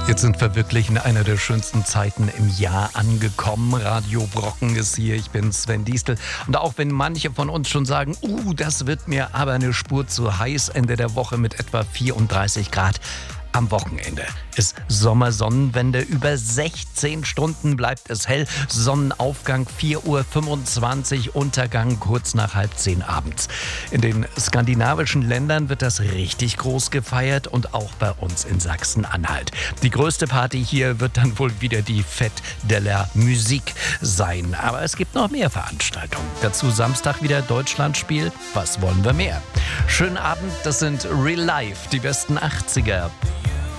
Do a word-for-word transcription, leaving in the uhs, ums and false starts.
Jetzt sind wir wirklich in einer der schönsten Zeiten im Jahr angekommen. Radio Brocken ist hier, ich bin Sven Diestel. Und auch wenn manche von uns schon sagen, uh, das wird mir aber eine Spur zu heiß, Ende der Woche mit etwa vierunddreißig Grad. Am Wochenende ist Sommersonnenwende. Über sechzehn Stunden bleibt es hell. Sonnenaufgang vier Uhr fünfundzwanzig, Untergang kurz nach halb zehn abends. In den skandinavischen Ländern wird das richtig groß gefeiert und auch bei uns in Sachsen-Anhalt. Die größte Party hier wird dann wohl wieder die Fête de la Musique sein. Aber es gibt noch mehr Veranstaltungen. Dazu Samstag wieder Deutschlandspiel. Was wollen wir mehr? Schönen Abend, das sind Real Life, die besten achtziger.